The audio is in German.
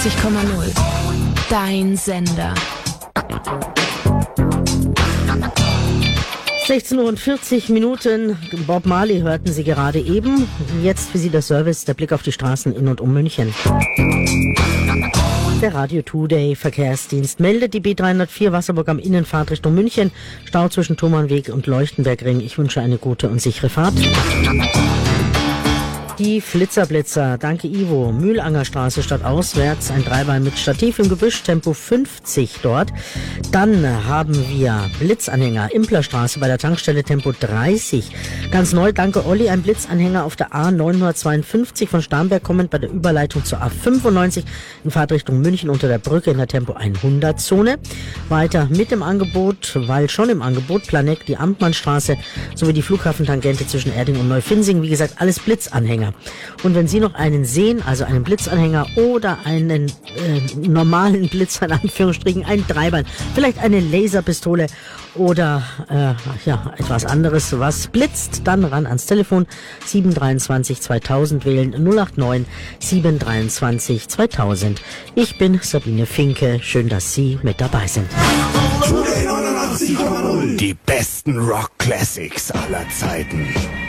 Dein Sender. 16:40 Uhr. Bob Marley hörten Sie gerade eben. Jetzt für Sie der Service, der Blick auf die Straßen in und um München. Der Radio Today Verkehrsdienst meldet die B304 Wasserburg am Innenfahrt Richtung München. Stau zwischen Thomannweg und Leuchtenbergring. Ich wünsche eine gute und sichere Fahrt. Die Flitzer. Danke Ivo. Mühlangerstraße stadtauswärts. Ein Dreibein mit Stativ im Gebüsch. Tempo 50 dort. Dann haben wir Blitzanhänger. Implerstraße bei der Tankstelle Tempo 30. Ganz neu, danke Olli. Ein Blitzanhänger auf der A952 von Starnberg kommend bei der Überleitung zur A95 in Fahrtrichtung München unter der Brücke in der Tempo 100 Zone. Weiter mit dem Angebot, weil schon im Angebot, Planegg, die Amtmannstraße sowie die Flughafentangente zwischen Erding und Neufinnsing. Wie gesagt, alles Blitzanhänger. Und wenn Sie noch einen sehen, also einen Blitzanhänger oder einen normalen Blitzer in Anführungsstrichen, ein Dreibein, vielleicht eine Laserpistole oder etwas anderes, was blitzt, dann ran ans Telefon 723 2000 wählen 089 723 2000. Ich bin Sabine Finke, schön, dass Sie mit dabei sind. Die besten Rock Classics aller Zeiten.